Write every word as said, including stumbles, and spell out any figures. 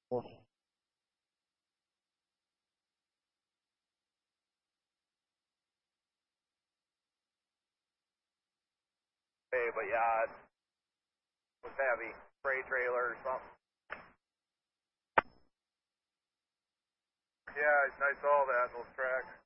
Okay, but yeah, it was heavy. Freight trailer or something. Yeah, I saw that, those tracks.